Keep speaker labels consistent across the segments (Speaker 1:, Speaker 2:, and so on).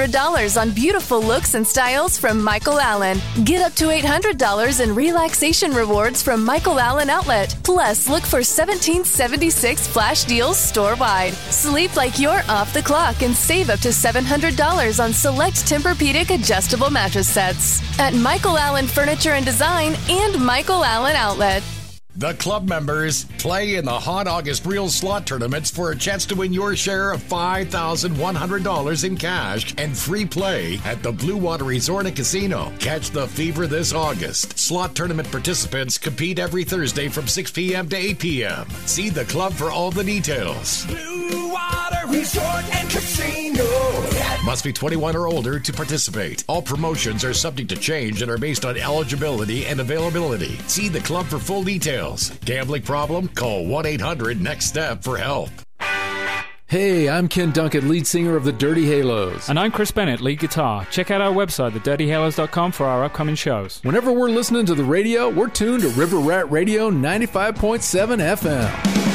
Speaker 1: $100 on beautiful looks and styles from Michael Allen. Get up to $800 in relaxation rewards from Michael Allen Outlet. Plus, look for 1776 flash deals store-wide. Sleep like you're off the clock and save up to $700 on select Tempur-Pedic adjustable mattress sets at Michael Allen Furniture and Design and Michael Allen Outlet.
Speaker 2: The club members play in the Hot August Reel slot tournaments for a chance to win your share of $5,100 in cash and free play at the Blue Water Resort and Casino. Catch the fever this August. Slot tournament participants compete every Thursday from 6 p.m. to 8 p.m. See the club for all the details.
Speaker 3: Blue Water Resort and Casino.
Speaker 2: Must be 21 or older to participate. All promotions are subject to change and are based on eligibility and availability. See the club for full details. Gambling problem? Call 1-800-NEXT-STEP for help.
Speaker 4: Hey, I'm Ken Dunkett, lead singer of the Dirty Halos.
Speaker 5: And I'm Chris Bennett, lead guitar. Check out our website, thedirtyhalos.com, for our upcoming shows.
Speaker 4: Whenever we're listening to the radio, we're tuned to River Rat Radio 95.7 FM.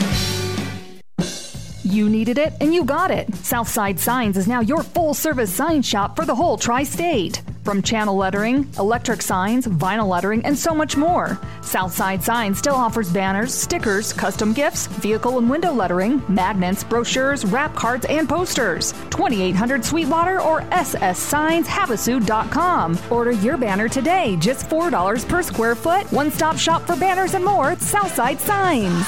Speaker 6: You needed it, and you got it. Southside Signs is now your full-service sign shop for the whole tri-state. From channel lettering, electric signs, vinyl lettering, and so much more. Southside Signs still offers banners, stickers, custom gifts, vehicle and window lettering, magnets, brochures, wrap cards, and posters. 2800 Sweetwater or sssigns.havasu.com. Order your banner today, just $4 per square foot. One-stop shop for banners and more at Southside Signs.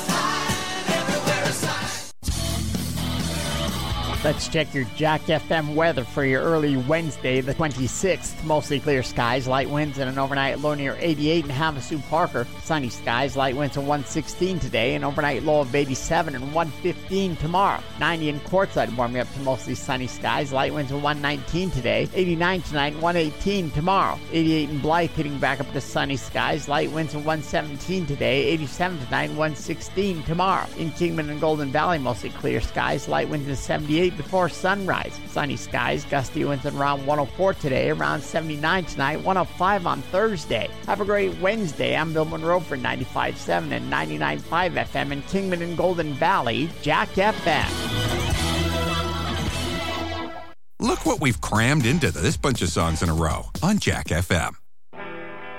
Speaker 7: Let's check your Jack FM weather for your early Wednesday, the 26th. Mostly clear skies, light winds, and an overnight low near 88 in Havasu Parker. Sunny skies, light winds of 116 today, an overnight low of 87 and 115 tomorrow. 90 in Quartzsite, warming up to mostly sunny skies, light winds of 119 today, 89 tonight, 118 tomorrow. 88 in Blythe, hitting back up to sunny skies, light winds of 117 today, 87 tonight, 116 tomorrow. In Kingman and Golden Valley, mostly clear skies, light winds of 78 before sunrise. Sunny skies, gusty winds at around 104 today, around 79 tonight, 105 on Thursday. Have a great Wednesday. I'm Bill Monroe for 95.7 and 99.5 FM in Kingman and Golden Valley, Jack FM.
Speaker 8: Look what we've crammed into this bunch of songs in a row on Jack FM.